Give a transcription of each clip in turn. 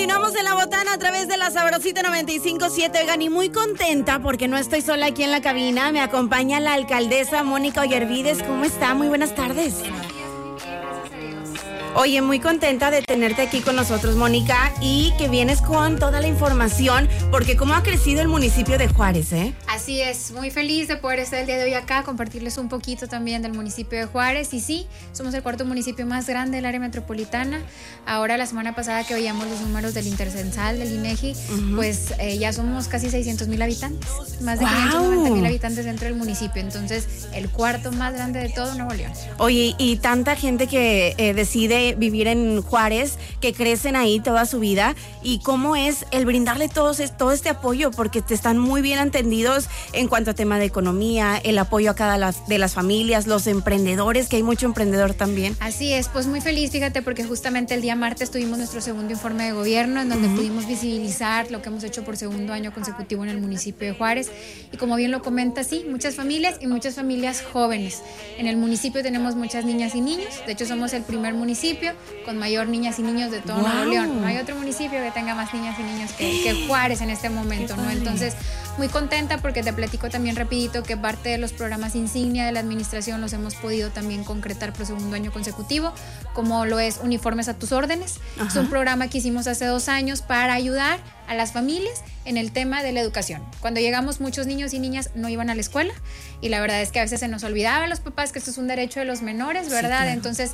Continuamos en La Botana a través de la Sabrosita 95.7. Oigan, y muy contenta porque no estoy sola aquí en la cabina. Me acompaña la alcaldesa Mónica Ollervides. ¿Cómo está? Muy buenas tardes. Oye, muy contenta de tenerte aquí con nosotros, Mónica, y que vienes con toda la información, porque cómo ha crecido el municipio de Juárez, ¿eh? Así es, muy feliz de poder estar el día de hoy acá, compartirles un poquito también del municipio de Juárez. Y sí, somos el cuarto municipio más grande del área metropolitana. Ahora, la semana pasada que veíamos los números del Intercensal, del INEGI, pues ya somos casi 600,000 habitantes, más de 590,000 habitantes dentro del municipio. Entonces, el cuarto más grande de todo Nuevo León. Oye, y tanta gente que decide vivir en Juárez, que crecen ahí toda su vida, y cómo es el brindarle todo este apoyo, porque te están muy bien entendidos en cuanto a tema de economía, el apoyo a cada de las familias, los emprendedores, que hay mucho emprendedor también. Así es, pues muy feliz, fíjate, porque justamente el día martes tuvimos nuestro segundo informe de gobierno, en donde pudimos visibilizar lo que hemos hecho por segundo año consecutivo en el municipio de Juárez, y como bien lo comenta, sí, muchas familias y muchas familias jóvenes. En el municipio tenemos muchas niñas y niños, de hecho somos el primer municipio con mayor niñas y niños de todo Nuevo León. No hay otro municipio que tenga más niñas y niños que Juárez en este momento, ¿no? Entonces, muy contenta porque te platico también rapidito que parte de los programas insignia de la administración los hemos podido también concretar por segundo año consecutivo, como lo es Uniformes a tus órdenes. Ajá. Es un programa que hicimos hace 2 años para ayudar a las familias en el tema de la educación. Cuando llegamos, muchos niños y niñas no iban a la escuela, y la verdad es que a veces se nos olvidaba a los papás que esto es un derecho de los menores, ¿verdad? Sí, claro. Entonces,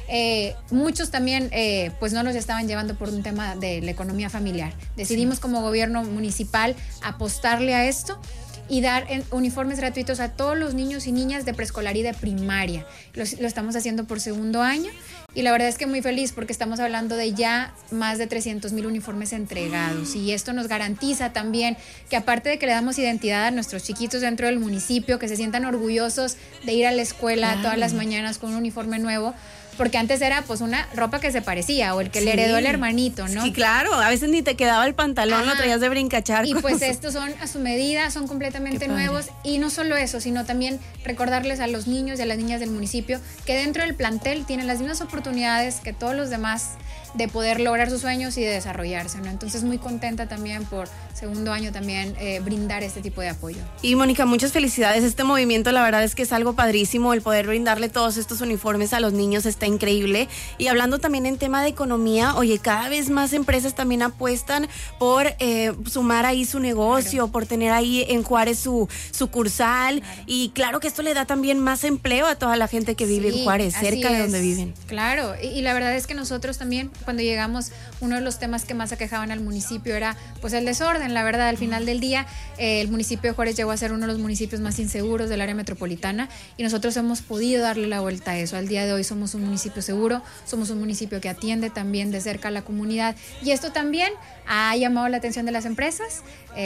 muchos también pues no los estaban llevando por un tema de la economía familiar. Decidimos como gobierno municipal apostarle a esto y dar uniformes gratuitos a todos los niños y niñas de preescolar y de primaria. Lo estamos haciendo por segundo año, y la verdad es que muy feliz porque estamos hablando de ya más de 300,000 uniformes entregados, y esto nos garantiza también que, aparte de que le damos identidad a nuestros chiquitos dentro del municipio, que se sientan orgullosos de ir a la escuela todas las mañanas con un uniforme nuevo, porque antes era pues una ropa que se parecía, o el que le heredó el hermanito, ¿no? Sí, claro, a veces ni te quedaba el pantalón, lo traías de brincacharcos. Y pues estos son a su medida, son completamente nuevos, y no solo eso, sino también recordarles a los niños y a las niñas del municipio que dentro del plantel tienen las mismas oportunidades que todos los demás de poder lograr sus sueños y de desarrollarse, ¿no? Entonces, muy contenta también por segundo año también brindar este tipo de apoyo. Y Mónica, muchas felicidades. Este movimiento, la verdad es que es algo padrísimo, el poder brindarle todos estos uniformes a los niños está increíble. Y hablando también en tema de economía, oye, cada vez más empresas también apuestan por sumar ahí su negocio, por tener ahí en Juárez su sucursal. Y claro que esto le da también más empleo a toda la gente que vive en Juárez, cerca de donde viven. Claro, y la verdad es que nosotros también, cuando llegamos, uno de los temas que más aquejaban al municipio era pues el desorden. La verdad, al final del día, el municipio de Juárez llegó a ser uno de los municipios más inseguros del área metropolitana, y nosotros hemos podido darle la vuelta a eso. Al día de hoy somos un municipio seguro, somos un municipio que atiende también de cerca a la comunidad, y esto también ha llamado la atención de las empresas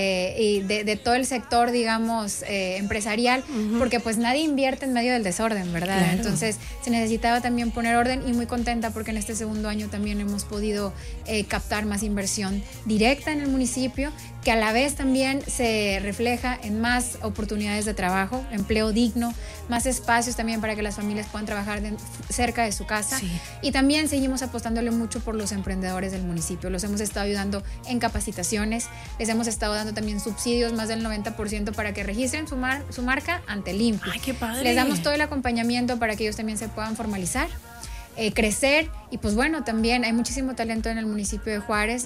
y de todo el sector, digamos, empresarial, porque pues nadie invierte en medio del desorden, ¿verdad? Claro. Entonces se necesitaba también poner orden, y muy contenta porque en este segundo año también hemos podido captar más inversión directa en el municipio, que a la vez también se refleja en más oportunidades de trabajo, empleo digno, más espacios también para que las familias puedan trabajar cerca de su casa. Sí. Y también seguimos apostándole mucho por los emprendedores del municipio. Los hemos estado ayudando en capacitaciones, les hemos estado dando también subsidios, más del 90%, para que registren su marca ante el INPI. ¡Ay, qué padre! Les damos todo el acompañamiento para que ellos también se puedan formalizar, crecer, y pues bueno, también hay muchísimo talento en el municipio de Juárez,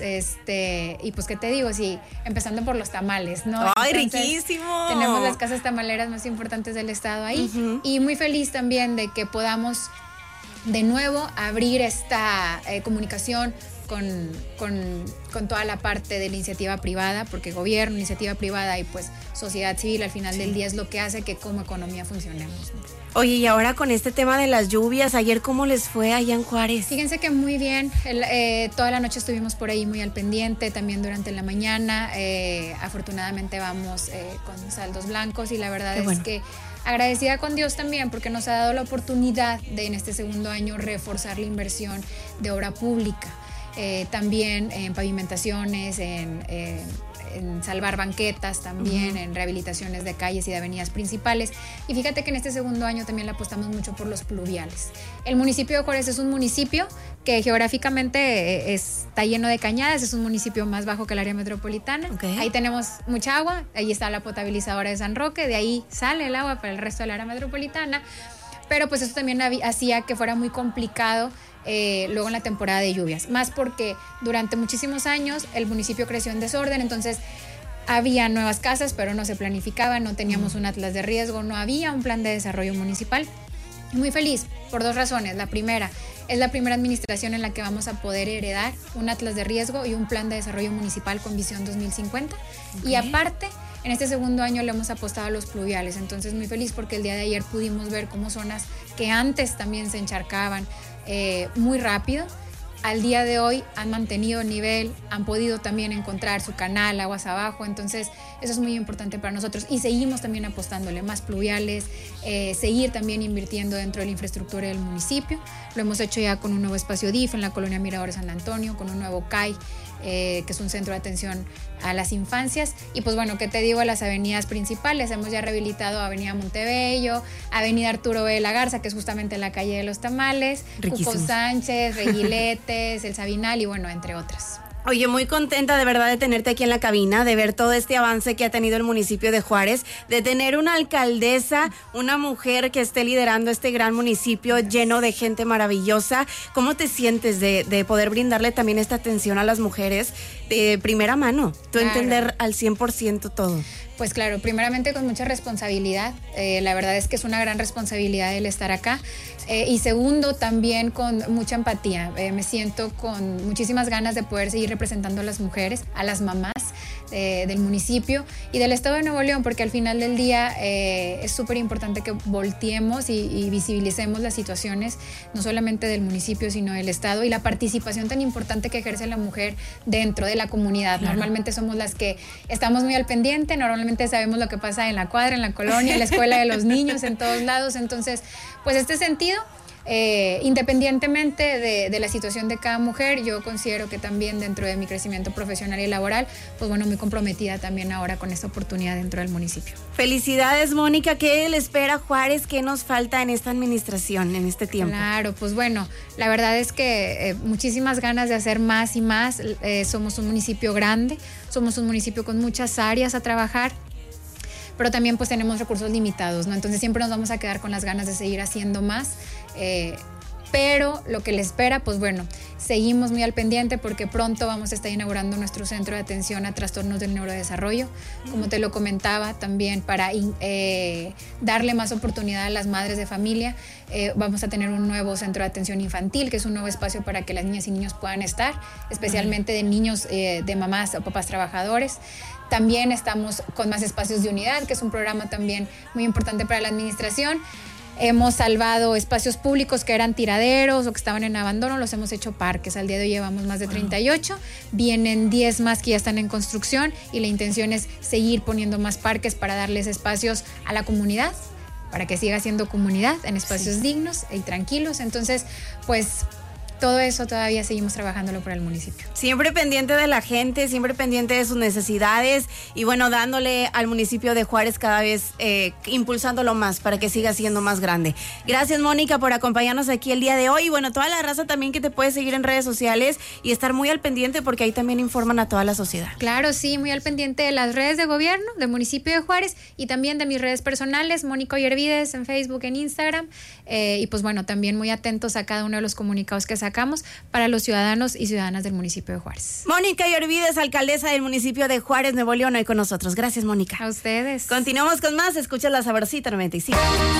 y pues qué te digo, sí, empezando por los tamales, ¿no? ¡Ay, entonces, riquísimo! Tenemos las casas tamaleras más importantes del estado ahí, y muy feliz también de que podamos de nuevo abrir esta comunicación con toda la parte de la iniciativa privada, porque gobierno, iniciativa privada y pues sociedad civil al final del día es lo que hace que como economía funcionemos, ¿no? Oye, y ahora con este tema de las lluvias, ayer ¿cómo les fue allá en Juárez? Fíjense que muy bien, toda la noche estuvimos por ahí muy al pendiente, también durante la mañana, afortunadamente vamos con saldos blancos, y la verdad es que agradecida con Dios también porque nos ha dado la oportunidad de en este segundo año reforzar la inversión de obra pública, también en pavimentaciones, en en salvar banquetas también, en rehabilitaciones de calles y de avenidas principales. Y fíjate que en este segundo año también le apostamos mucho por los pluviales. El municipio de Juárez es un municipio que geográficamente está lleno de cañadas, es un municipio más bajo que el área metropolitana. Ahí tenemos mucha agua, ahí está la potabilizadora de San Roque, de ahí sale el agua para el resto del área metropolitana, pero pues eso también hacía que fuera muy complicado luego en la temporada de lluvias, más porque durante muchísimos años el municipio creció en desorden, entonces había nuevas casas, pero no se planificaban, no teníamos un atlas de riesgo, no había un plan de desarrollo municipal. Muy feliz por 2 razones. La primera, es la primera administración en la que vamos a poder heredar un atlas de riesgo y un plan de desarrollo municipal con visión 2050. Y aparte, en este segundo año le hemos apostado a los pluviales. Entonces muy feliz porque el día de ayer pudimos ver cómo zonas que antes también se encharcaban muy rápido, al día de hoy han mantenido nivel, han podido también encontrar su canal, aguas abajo, entonces eso es muy importante para nosotros y seguimos también apostándole más pluviales, seguir también invirtiendo dentro de la infraestructura del municipio. Lo hemos hecho ya con un nuevo espacio DIF en la colonia Miradores San Antonio, con un nuevo CAI, que es un centro de atención a las infancias. Y pues bueno, ¿qué te digo? Las avenidas principales, hemos ya rehabilitado Avenida Montebello, Avenida Arturo B. de la Garza, que es justamente la calle de los tamales, Hugo Sánchez, Reguiletes, El Sabinal y bueno, entre otras. Oye, muy contenta de verdad de tenerte aquí en la cabina, de ver todo este avance que ha tenido el municipio de Juárez, de tener una alcaldesa, una mujer que esté liderando este gran municipio lleno de gente maravillosa. ¿Cómo te sientes de poder brindarle también esta atención a las mujeres de primera mano? Tú entender al 100% todo. Pues claro, primeramente con mucha responsabilidad, la verdad es que es una gran responsabilidad el estar acá, y segundo también con mucha empatía, me siento con muchísimas ganas de poder seguir representando a las mujeres, a las mamás del municipio y del estado de Nuevo León, porque al final del día es súper importante que volteemos y visibilicemos las situaciones, no solamente del municipio, sino del estado y la participación tan importante que ejerce la mujer dentro de la comunidad. Claro. Normalmente somos las que estamos muy al pendiente, normalmente sabemos lo que pasa en la cuadra, en la colonia, en la escuela de los niños, en todos lados, entonces, pues este sentido, independientemente de la situación de cada mujer, yo considero que también dentro de mi crecimiento profesional y laboral, pues bueno, muy comprometida también ahora con esta oportunidad dentro del municipio. Felicidades, Mónica. ¿Qué le espera a Juárez? ¿Qué nos falta en esta administración, en este tiempo? Claro, pues bueno, la verdad es que muchísimas ganas de hacer más y más. Somos un municipio grande, somos un municipio con muchas áreas a trabajar, pero también pues tenemos recursos limitados, ¿no? Entonces siempre nos vamos a quedar con las ganas de seguir haciendo más, pero lo que le espera, pues bueno, seguimos muy al pendiente porque pronto vamos a estar inaugurando nuestro centro de atención a trastornos del neurodesarrollo, como te lo comentaba también, para darle más oportunidad a las madres de familia. Vamos a tener un nuevo centro de atención infantil, que es un nuevo espacio para que las niñas y niños puedan estar, especialmente de niños de mamás o papás trabajadores. También estamos con más espacios de unidad, que es un programa también muy importante para la administración. Hemos salvado espacios públicos que eran tiraderos o que estaban en abandono, los hemos hecho parques. Al día de hoy llevamos más de 38, vienen 10 más que ya están en construcción y la intención es seguir poniendo más parques para darles espacios a la comunidad, para que siga siendo comunidad en espacios dignos y tranquilos. Entonces, pues todo eso todavía seguimos trabajándolo por el municipio. Siempre pendiente de la gente, siempre pendiente de sus necesidades y bueno, dándole al municipio de Juárez cada vez, impulsándolo más para que siga siendo más grande. Gracias, Mónica, por acompañarnos aquí el día de hoy y bueno, toda la raza también que te puede seguir en redes sociales y estar muy al pendiente porque ahí también informan a toda la sociedad. Claro, sí, muy al pendiente de las redes de gobierno del municipio de Juárez y también de mis redes personales, Mónica Oyervides en Facebook, en Instagram, y pues bueno, también muy atentos a cada uno de los comunicados que sacamos para los ciudadanos y ciudadanas del municipio de Juárez. Mónica Oyervides, alcaldesa del municipio de Juárez, Nuevo León, hoy con nosotros. Gracias, Mónica. A ustedes. Continuamos con más. Escucha La Sabrosita 95.